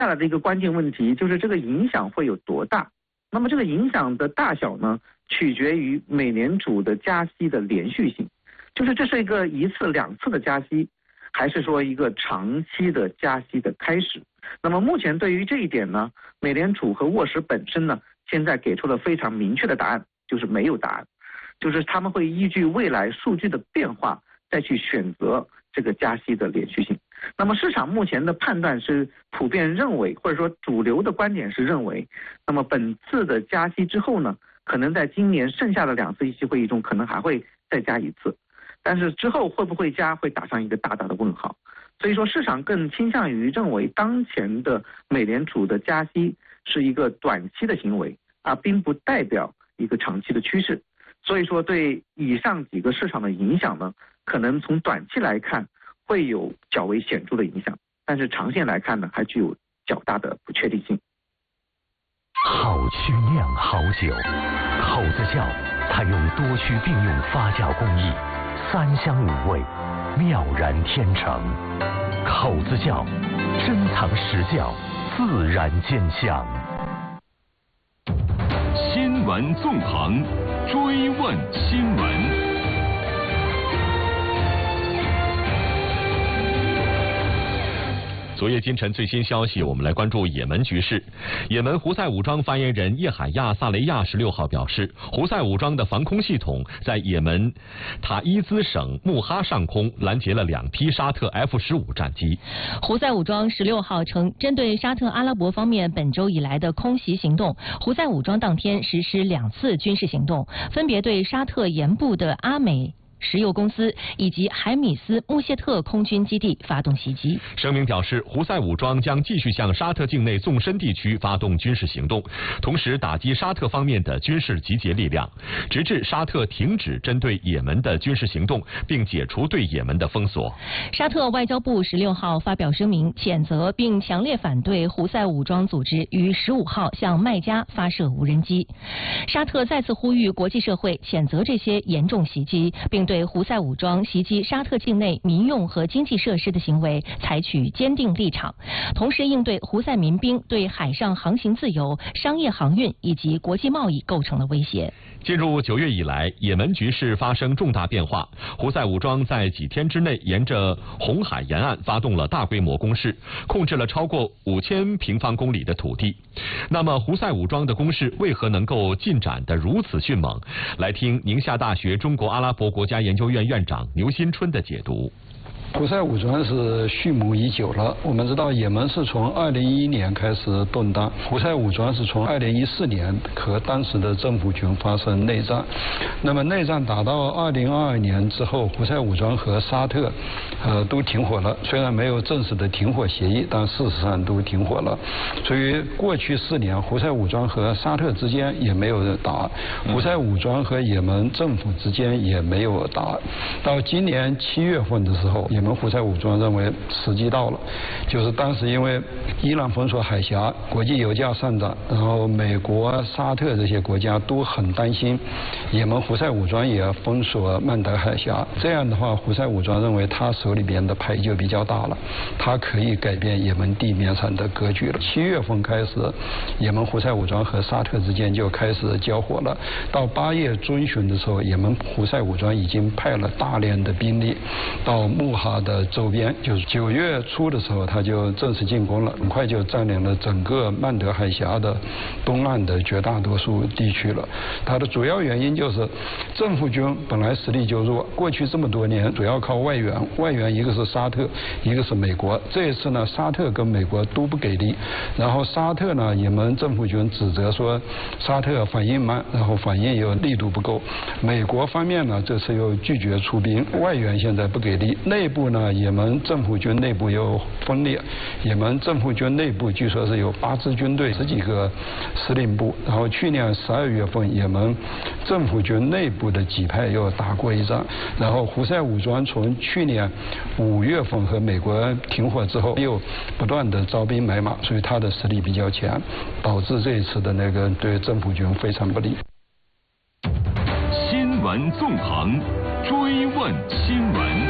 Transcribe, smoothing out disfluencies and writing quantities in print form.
下来的一个关键问题就是这个影响会有多大？那么这个影响的大小呢，取决于美联储的加息的连续性，就是这是一个一次两次的加息，还是说一个长期的加息的开始？那么目前对于这一点呢，美联储和沃什本身呢，现在给出了非常明确的答案，就是没有答案，就是他们会依据未来数据的变化再去选择这个加息的连续性。那么市场目前的判断是普遍认为，或者说主流的观点是认为，那么本次的加息之后呢，可能在今年剩下的2次议息会议中可能还会再加1次，但是之后会不会加会打上一个大大的问号。所以说市场更倾向于认为当前的美联储的加息是一个短期的行为，并不代表一个长期的趋势。所以说对以上几个市场的影响呢，可能从短期来看会有较为显著的影响，但是长线来看呢，还具有较大的不确定性。 好曲酿好酒，口子窖采用多区并用发酵工艺，3香5味，妙然天成。口子窖珍藏实窖，自然见香。 新闻纵横，追问新闻。 昨夜今晨最新消息，我们来关注也门局势。也门胡塞武装发言人叶海亚·萨雷亚16号表示，胡塞武装的防空系统在也门塔伊兹省穆哈上空拦截了2批沙特 F-15战机。 胡塞武装16号称，针对沙特阿拉伯方面本周以来的空袭行动，胡塞武装当天实施2次军事行动，分别对沙特沿部的阿美石油公司以及海米斯穆谢特空军基地发动袭击。 声明表示，胡塞武装将继续向沙特境内纵深地区发动军事行动，同时打击沙特方面的军事集结力量，直至沙特停止针对也门的军事行动，并解除对也门的封锁。 沙特外交部16号发表声明，谴责并强烈反对胡塞武装组织于15号向麦加发射无人机。沙特再次呼吁国际社会谴责这些严重袭击，并对胡塞武装袭击沙特境内民用和经济设施的行为采取坚定立场，同时应对胡塞民兵对海上航行自由、商业航运以及国际贸易构成了威胁。 进入9月以来，也门局势发生重大变化。胡塞武装在几天之内沿着红海沿岸发动了大规模攻势，控制了超过5000平方公里的土地。那么，胡塞武装的攻势为何能够进展得如此迅猛？来听宁夏大学中国阿拉伯国家研究院院长牛新春的解读。 胡塞武装是蓄谋已久了。我们知道，也门是从2011年开始动荡，胡塞武装是从2014年和当时的政府军发生内战。那么内战打到2022年之后，胡塞武装和沙特都停火了，虽然没有正式的停火协议，但事实上都停火了。所以过去4年，胡塞武装和沙特之间也没有打，胡塞武装和也门政府之间也没有打。到今年7月份的时候，也门胡塞武装认为时机到了，就是当时因为伊朗封锁海峡，国际油价上涨，然后美国、沙特这些国家都很担心也门胡塞武装也要封锁曼德海峡，这样的话胡塞武装认为他手里边的牌就比较大了，他可以改变也门地面上的格局了。7月份开始，也门胡塞武装和沙特之间就开始交火了，到8月中旬的时候，也门胡塞武装已经派了大量的兵力到穆哈的周边，就是9月初的时候，他就正式进攻了，很快就占领了整个曼德海峡的东岸的绝大多数地区了。它的主要原因就是政府军本来实力就弱，过去这么多年主要靠外援，外援一个是沙特，一个是美国。这一次呢，沙特跟美国都不给力，然后沙特呢，也门政府军指责说沙特反应慢，然后反应又力度不够。美国方面呢，这次又拒绝出兵，外援现在不给力，内部呢，也门政府军内部又分裂，也门政府军内部据说是有8支军队，10几个司令部。然后去年12月份，也门政府军内部的几派又打过一仗。然后胡塞武装从去年5月份和美国停火之后，又不断的招兵买马，所以他的实力比较强，导致这一次的那个对政府军非常不利。 新闻纵横，追问新闻。